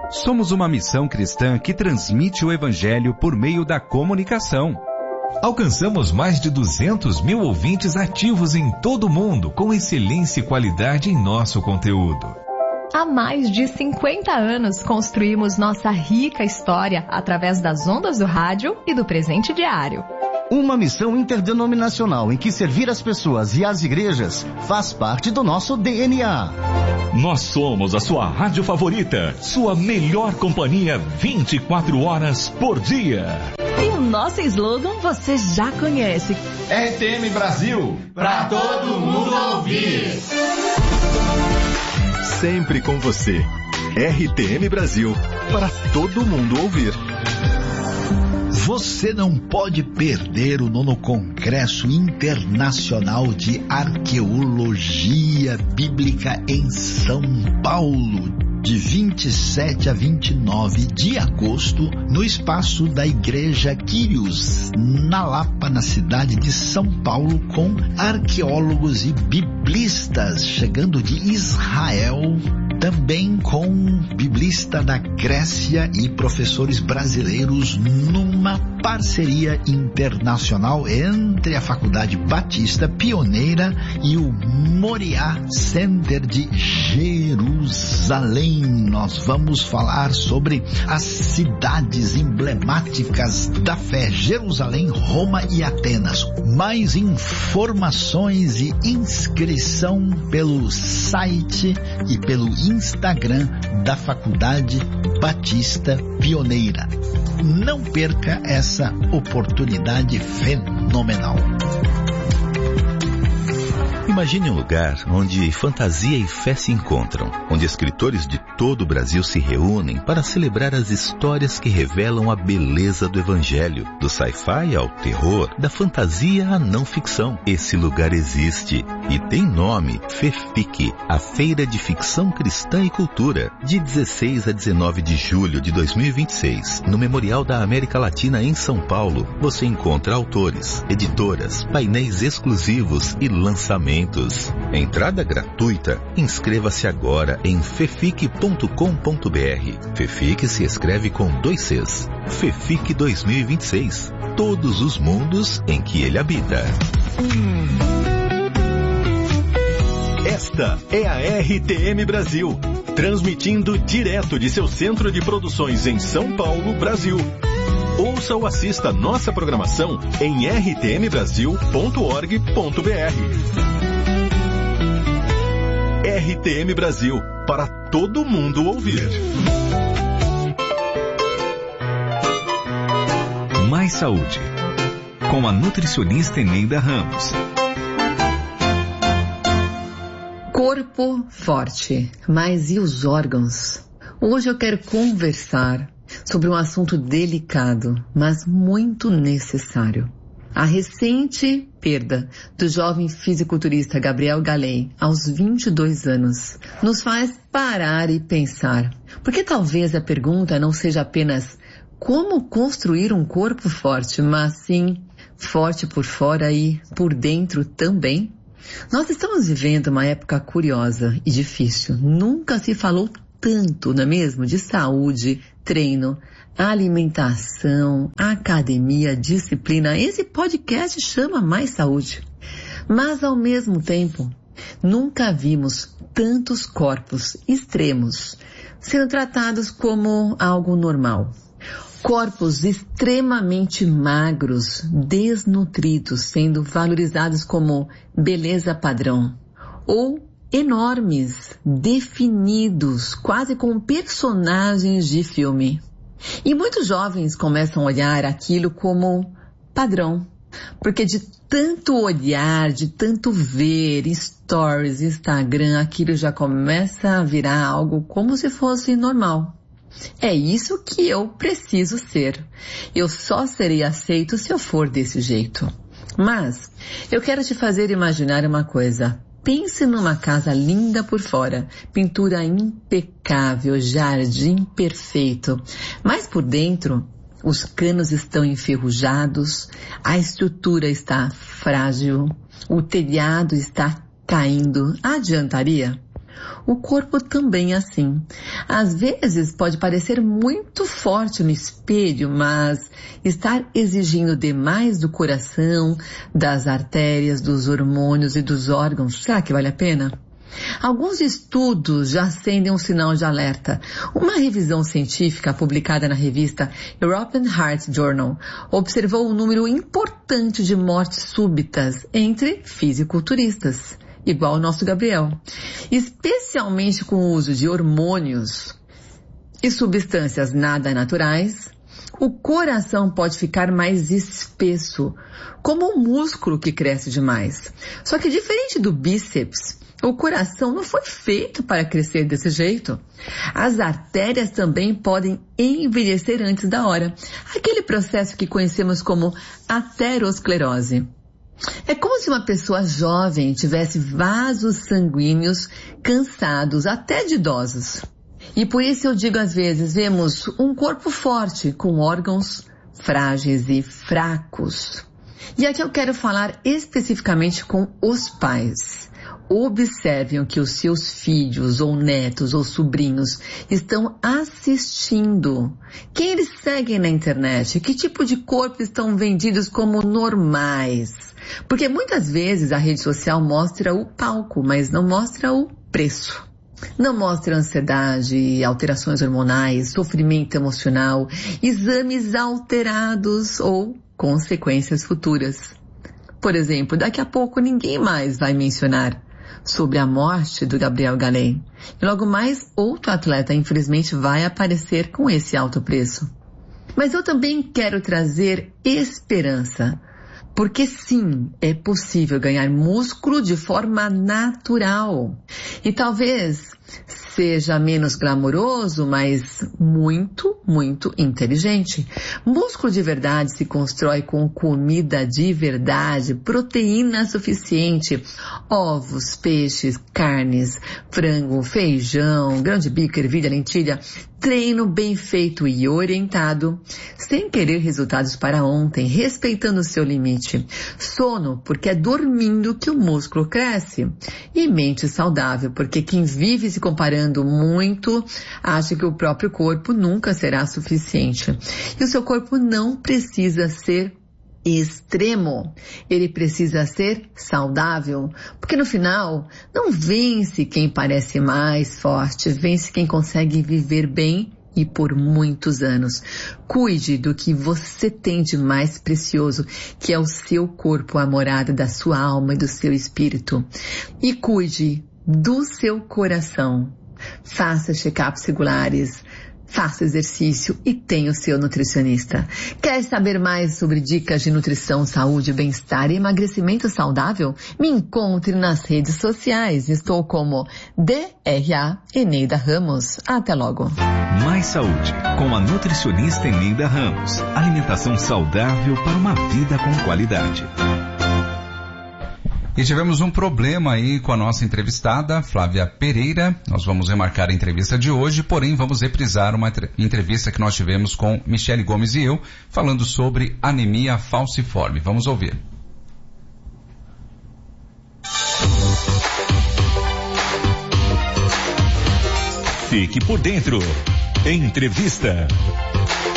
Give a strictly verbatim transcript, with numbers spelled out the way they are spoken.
Somos uma missão cristã que transmite o Evangelho por meio da comunicação. Alcançamos mais de duzentos mil ouvintes ativos em todo o mundo, com excelência e qualidade em nosso conteúdo. Há mais de cinquenta anos construímos nossa rica história através das ondas do rádio e do presente diário. Uma missão interdenominacional em que servir as pessoas e as igrejas faz parte do nosso D N A. Nós somos a sua rádio favorita, sua melhor companhia vinte e quatro horas por dia. E o nosso slogan você já conhece. R T M Brasil, pra todo mundo ouvir. Sempre com você. R T M Brasil, para todo mundo ouvir. Você não pode perder o nono Congresso Internacional de Arqueologia Bíblica em São Paulo, de vinte e sete a vinte e nove de agosto, no espaço da Igreja Quírios, na Lapa, na cidade de São Paulo, com arqueólogos e biblistas chegando de Israel, também com biblista da Grécia e professores brasileiros, numa parceria internacional entre a Faculdade Batista Pioneira e o Moriá Center de Jerusalém. Nós vamos falar sobre as cidades emblemáticas da fé: Jerusalém, Roma e Atenas. Mais informações e inscrição pelo site e pelo Instagram da Faculdade Batista Pioneira. Não perca essa oportunidade fenomenal. Imagine um lugar onde fantasia e fé se encontram, onde escritores de todo o Brasil se reúnem para celebrar as histórias que revelam a beleza do Evangelho, do sci-fi ao terror, da fantasia à não ficção. Esse lugar existe e tem nome: FEFIC, a Feira de Ficção Cristã e Cultura, de dezesseis a dezenove de julho de dois mil e vinte e seis, no Memorial da América Latina em São Paulo. Você encontra autores, editoras, painéis exclusivos e lançamentos. Entrada gratuita. Inscreva-se agora em fefic ponto com ponto br. FEFIC se escreve com dois Cs. FEFIC dois mil e vinte e seis. Todos os mundos em que ele habita. Esta é a R T M Brasil, transmitindo direto de seu centro de produções em São Paulo, Brasil. Ouça ou assista nossa programação em r t m brasil ponto org ponto b r. R T M Brasil, para todo mundo ouvir. Mais Saúde, com a nutricionista Eneida Ramos. Corpo forte, mas e os órgãos? Hoje eu quero conversar sobre um assunto delicado, mas muito necessário. A recente perda do jovem fisiculturista Gabriel Galey, aos vinte e dois anos, nos faz parar e pensar. Porque talvez a pergunta não seja apenas como construir um corpo forte, mas sim forte por fora e por dentro também. Nós estamos vivendo uma época curiosa e difícil. Nunca se falou tanto, não é mesmo? De saúde, treino, alimentação, academia, disciplina. Esse podcast chama Mais Saúde. Mas, ao mesmo tempo, nunca vimos tantos corpos extremos sendo tratados como algo normal. Corpos extremamente magros, desnutridos, sendo valorizados como beleza padrão. Ou enormes, definidos, quase como personagens de filme. E muitos jovens começam a olhar aquilo como padrão, porque de tanto olhar, de tanto ver stories, Instagram, aquilo já começa a virar algo como se fosse normal. É isso que eu preciso ser. Eu só serei aceito se eu for desse jeito. Mas eu quero te fazer imaginar uma coisa. Pense numa casa linda por fora, pintura impecável, jardim perfeito. Mas por dentro, os canos estão enferrujados, a estrutura está frágil, o telhado está caindo. Adiantaria? O corpo também é assim. Às vezes pode parecer muito forte no espelho, mas estar exigindo demais do coração, das artérias, dos hormônios e dos órgãos, será que vale a pena? Alguns estudos já acendem um sinal de alerta. Uma revisão científica publicada na revista European Heart Journal observou um número importante de mortes súbitas entre fisiculturistas, igual o nosso Gabriel, especialmente com o uso de hormônios e substâncias nada naturais. O coração pode ficar mais espesso, como um músculo que cresce demais. Só que diferente do bíceps, o coração não foi feito para crescer desse jeito. As artérias também podem envelhecer antes da hora. Aquele processo que conhecemos como aterosclerose. É como se uma pessoa jovem tivesse vasos sanguíneos cansados, até de idosos. E por isso eu digo às vezes, vemos um corpo forte com órgãos frágeis e fracos. E aqui eu quero falar especificamente com os pais. Observem o que os seus filhos ou netos ou sobrinhos estão assistindo. Quem eles seguem na internet? Que tipo de corpo estão vendidos como normais? Porque muitas vezes a rede social mostra o palco, mas não mostra o preço. Não mostra ansiedade, alterações hormonais, sofrimento emocional, exames alterados ou consequências futuras. Por exemplo, daqui a pouco ninguém mais vai mencionar sobre a morte do Gabriel Gallen. E logo mais, outro atleta, infelizmente, vai aparecer com esse alto preço. Mas eu também quero trazer esperança. Porque sim, é possível ganhar músculo de forma natural. E talvez seja menos glamouroso, mas muito, muito inteligente. Músculo de verdade se constrói com comida de verdade, proteína suficiente, ovos, peixes, carnes, frango, feijão, grão de bico, ervilha, lentilha, treino bem feito e orientado, sem querer resultados para ontem, respeitando o seu limite. Sono, porque é dormindo que o músculo cresce. E mente saudável, porque quem vive se comparando muito acha que o próprio corpo nunca será suficiente. E o seu corpo não precisa ser extremo, ele precisa ser saudável, porque no final não vence quem parece mais forte, vence quem consegue viver bem e por muitos anos. Cuide do que você tem de mais precioso, que é o seu corpo, a morada da sua alma e do seu espírito. E cuide do seu coração. Faça check-ups regulares, faça exercício e tenha o seu nutricionista. Quer saber mais sobre dicas de nutrição, saúde, bem-estar e emagrecimento saudável? Me encontre nas redes sociais. Estou como D R A Eneida Ramos. Até logo. Mais saúde, com a nutricionista Eneida Ramos. Alimentação saudável para uma vida com qualidade. E tivemos um problema aí com a nossa entrevistada, Flávia Pereira. Nós vamos remarcar a entrevista de hoje, porém vamos reprisar uma entrevista que nós tivemos com Michele Gomes e eu, falando sobre anemia falciforme. Vamos ouvir. Fique por dentro. Entrevista.